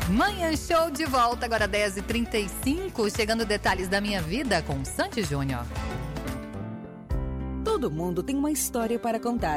Manhã Show de volta, agora 10h35, chegando detalhes da minha vida com Sandy Júnior. Todo mundo tem uma história para contar.